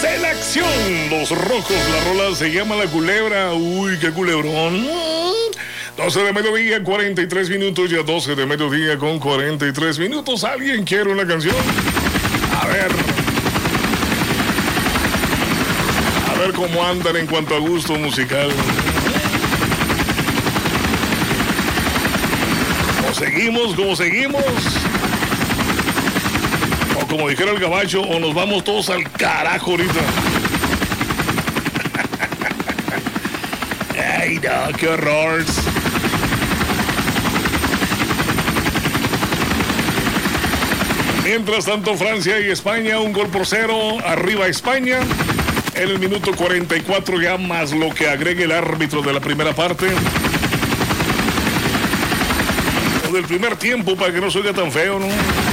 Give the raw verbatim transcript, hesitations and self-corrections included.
Selección Los Rojos. La rola se llama La Culebra. Uy, qué culebrón. doce de mediodía, cuarenta y tres minutos. Ya doce de mediodía con cuarenta y tres minutos. ¿Alguien quiere una canción? A ver. A ver cómo andan en cuanto a gusto musical. ¿Cómo seguimos? ¿Cómo seguimos? O como dijera el gabacho, o nos vamos todos al carajo ahorita. Ay, no, qué horror. Mientras tanto, Francia y España, un gol por cero, arriba España. En el minuto cuarenta y cuatro ya más lo que agregue el árbitro de la primera parte. O del primer tiempo, para que no se oiga tan feo, ¿no?